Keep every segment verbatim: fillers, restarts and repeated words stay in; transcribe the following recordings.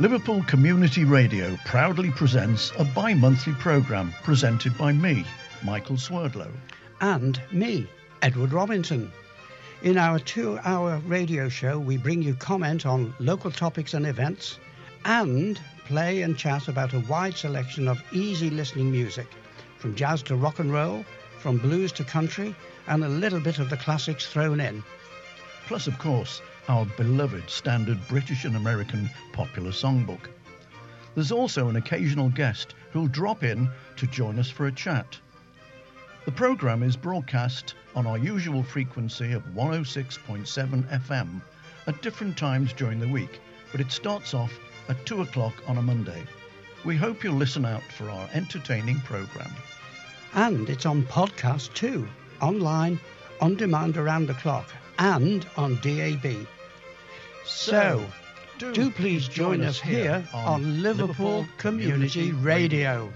Liverpool Community Radio proudly presents a bi-monthly programme presented by me, Michael Swerdlow. And me, Edward Robinson. In our two-hour radio show, we bring you comment on local topics and events and play and chat about a wide selection of easy listening music, from jazz to rock and roll, from blues to country, and a little bit of the classics thrown in. Plus, of course, our beloved standard British and American popular songbook. There's also an occasional guest who'll drop in to join us for a chat. The programme is broadcast on our usual frequency of one oh six point seven F M at different times during the week, but it starts off at two o'clock on a Monday. We hope you'll listen out for our entertaining programme. And it's on podcast too, online, on demand around the clock, and on D A B. So, do, do please join, join us here on, on Liverpool, Liverpool Community, Community Radio.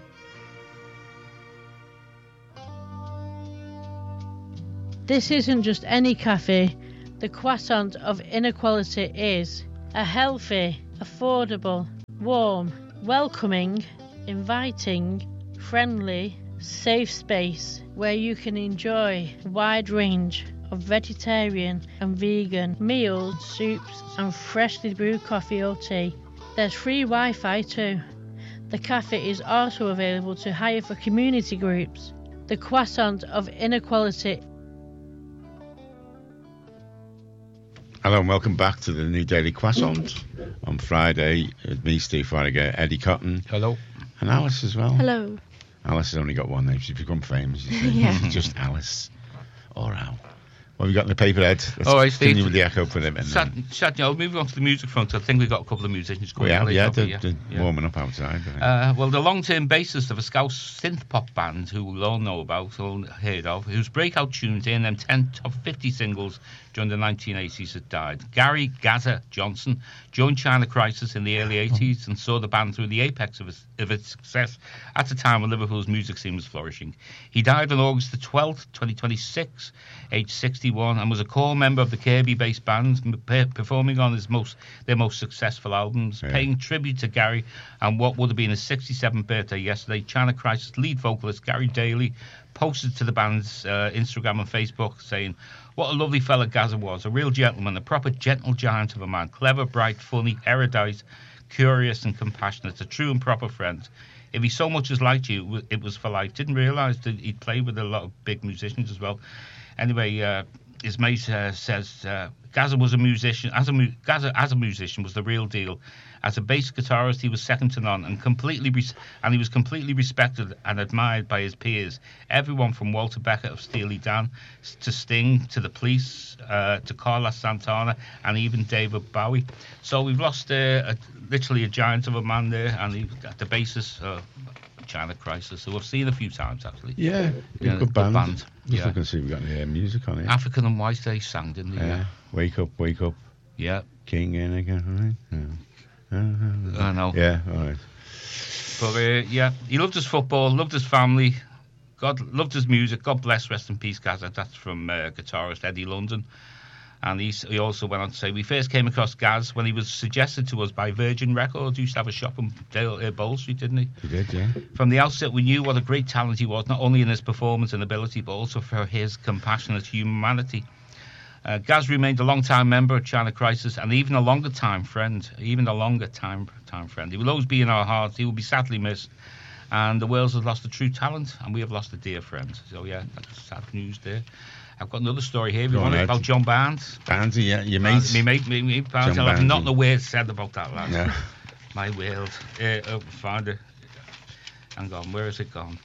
This isn't just any cafe. The Croissant of Inequality is a healthy, affordable, warm, welcoming, inviting, friendly, safe space where you can enjoy a wide range of vegetarian and vegan meals, soups and freshly brewed coffee or tea. There's free Wi-Fi too. The cafe is also available to hire for community groups. The Croissant of Inequality. Hello and welcome back to the new Daily Croissant. On Friday, with me, Steve Farragher, Eddie Cotton. Hello. And Alice as well. Hello. Alice has only got one name. She's become famous. You see. Yeah. She's just Alice. Or Al. What have you got in the paper, Ed? Let's All right, Steve. continue with the echo for them. Sad, sad, you know, moving on to the music front, I think we've got a couple of musicians going on. Yeah, over, they're, yeah, they're yeah. warming up outside. Uh, well, the long-term bassist of a Scouse synth-pop band, who we'll all know about, all heard of, whose breakout tunes earned them ten top fifty singles during the nineteen eighties, had died. Gary Gaza Johnson joined China Crisis in the early eighties and saw the band through the apex of its, of its success at a time when Liverpool's music scene was flourishing. He died on August the twelfth, twenty twenty-six, aged sixty-one, and was a core member of the Kirby-based band, performing on his most their most successful albums. Yeah. Paying tribute to Gary and what would have been his sixty-seventh birthday yesterday, China Crisis lead vocalist Gary Daly posted to the band's uh, Instagram and Facebook saying, "What a lovely fella Gaza was, a real gentleman, a proper gentle giant of a man, clever, bright, funny, erudite, curious and compassionate, a true and proper friend. If he so much as liked you, it was for life. Didn't realise that he'd played with a lot of big musicians as well." Anyway, uh, his mate uh, says uh, Gaza was a musician. As a mu- Gaza as a musician was the real deal. As a bass guitarist, he was second to none, and completely res- and he was completely respected and admired by his peers. Everyone from Walter Becker of Steely Dan to Sting to the Police uh, to Carlos Santana and even David Bowie. So we've lost uh, a, literally a giant of a man there, and he, the bassist of China Crisis, who I've seen a few times actually. Yeah, yeah good, good band. band. Just yeah. looking to see if we've got any uh, music on it. African and White they sang, didn't they? Yeah. yeah. Wake up, wake up. Yeah. King in again. Yeah. I know. Yeah, all right. But uh, yeah, he loved his football, loved his family, God loved his music. God bless, rest in peace, Gaza. That's from uh, guitarist Eddie London. And he, he also went on to say, "We first came across Gaz when he was suggested to us by Virgin Records. He used to have a shop in Dale, uh, Bowl Street, didn't he? He did, yeah. From the outset, we knew what a great talent he was, not only in his performance and ability, but also for his compassionate humanity." Uh, Gaz remained a long-time member of China Crisis and even a longer time friend, even a longer time time friend. He will always be in our hearts. He will be sadly missed. And the Wales has lost a true talent, and we have lost a dear friend. So, yeah, that's sad news there. I've got another story here. We want about John Barnes. Barnes, yeah, your mate. Uh, me mate, me mate, Barnes. I've not a word said about that, lad. No. My world. Uh, oh, find it. Hang on, where has it gone?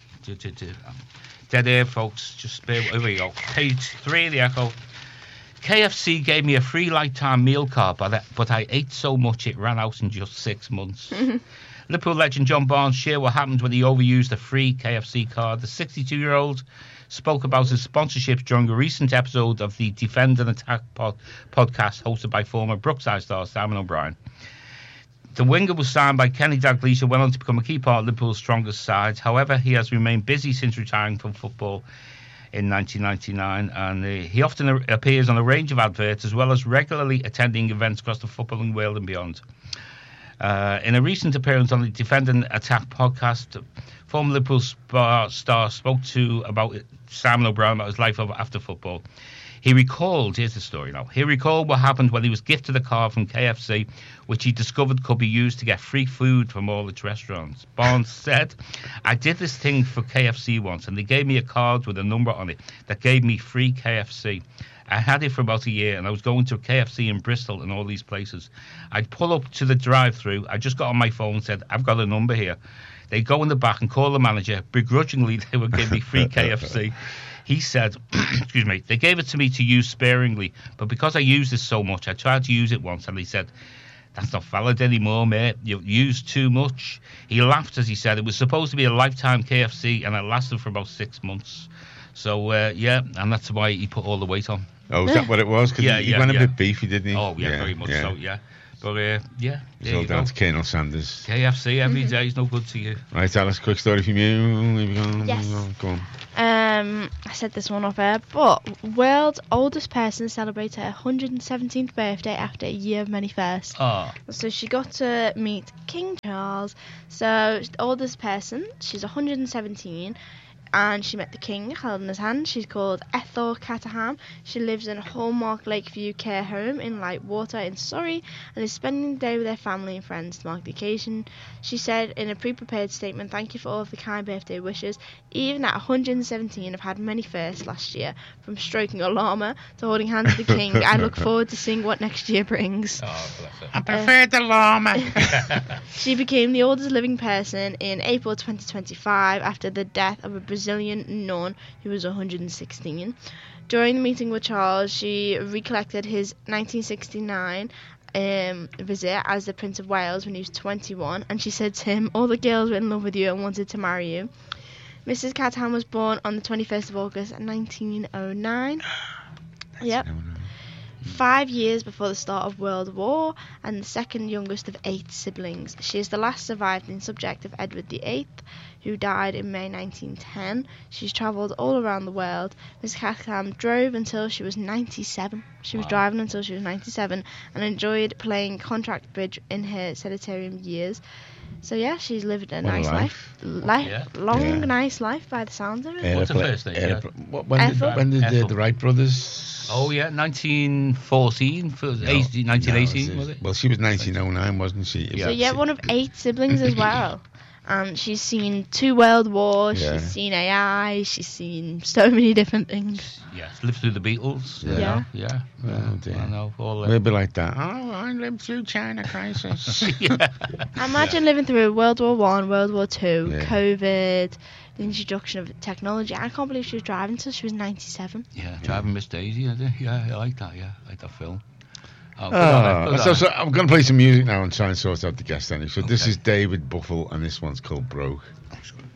Dead air, folks. Just bear. Here we go. Page three of the Echo. K F C gave me a free lifetime meal card, but I, but I ate so much it ran out in just six months. Liverpool legend John Barnes shared what happened when he overused a free K F C card. The sixty-two-year-old spoke about his sponsorships during a recent episode of the Defend and Attack pod, podcast hosted by former Brookside star Simon O'Brien. The winger was signed by Kenny Dalglish and went on to become a key part of Liverpool's strongest side. However, he has remained busy since retiring from football in nineteen ninety-nine, and uh, he often a- appears on a range of adverts as well as regularly attending events across the footballing world and beyond. Uh, in a recent appearance on the Defend and Attack podcast, former Liverpool star, star spoke to about Simon O'Brien about his life after football. He recalled, here's the story now, he recalled what happened when he was gifted a card from K F C, which he discovered could be used to get free food from all its restaurants. Barnes said, I did this thing for K F C once, and they gave me a card with a number on it that gave me free K F C. I had it for about a year, and I was going to a K F C in Bristol and all these places. I'd pull up to the drive-thru. I just got on my phone and said, I've got a number here. They'd go in the back and call the manager. Begrudgingly, they would give me free K F C. He said, excuse me, they gave it to me to use sparingly, but because I use this so much, I tried to use it once, and he said, that's not valid anymore, mate. You've used too much. He laughed as he said it was supposed to be a lifetime K F C, and it lasted for about six months. So, uh, yeah, and that's why he put all the weight on. Oh, is that what it was? Because Yeah, he, he yeah, went yeah. a bit beefy, didn't he? Oh, yeah, very much so, yeah. But, uh, yeah, It's there all you down go. to Colonel Sanders. K F C every day is no good to you. Right, Alice, quick story from you. Here we go. Yes. Go on. Um, I said this one off air, but world's oldest person celebrates her one hundred seventeenth birthday after a year of many firsts. Oh, So she got to meet King Charles. So the oldest person, she's one hundred seventeen, and she met the king held in his hand. She's called Ethel Caterham. She lives in a Hallmark Lakeview care home in Lightwater in Surrey and is spending the day with her family and friends to mark the occasion. She said in a pre-prepared statement, thank you for all of the kind birthday wishes. Even at one hundred seventeen, I've had many firsts last year, from stroking a llama to holding hands with the king. I look forward to seeing what next year brings. oh bless her. I prefer the llama. She became the oldest living person in April twenty twenty-five after the death of a Brazilian nun who was one hundred sixteen. During the meeting with Charles, she recollected his nineteen sixty-nine um, visit as the Prince of Wales when he was twenty-one, and she said to him, all the girls were in love with you and wanted to marry you. Missus Caterham was born on the twenty-first of August nineteen oh nine. Yep. Five years before the start of World War, and the second youngest of eight siblings. She is the last surviving subject of Edward the Eighth, who died in May nineteen ten. She's travelled all around the world. Miss Caterham drove until she was ninety-seven. She was Wow. driving until she was ninety-seven and enjoyed playing contract bridge in her sanitarium years. So yeah, she's lived a What a nice life. life, life, Yeah. long, Yeah. nice life by the sounds of it. Airpla- What's her first name, yeah? airpla- what- When did, Ethel. when did the, Ethel. the Wright brothers? Oh, yeah, nineteen fourteen, for No, eighteen, nineteen eighteen, no, was it? Well, she was nineteen oh nine, wasn't she? Yeah. So yeah, one of eight siblings as well. And she's seen two world wars, Yeah. she's seen A I, she's seen so many different things. Yeah, lived through the Beatles. Yeah. you know, yeah. Oh, dear. I know, all We'll uh, be like that. Oh, I lived through China crisis. yeah. Imagine living through World War One, World War Two, Yeah. COVID, the introduction of technology. I can't believe she was driving until she was ninety-seven. Yeah, Driving Miss Daisy, I did. Yeah, I like that, yeah. I like that film. Oh, put that on, Oh, put so, that so I'm going to play some music now and try and sort out the guest ending. So this Okay. is David Buffle, and this one's called Broke. on.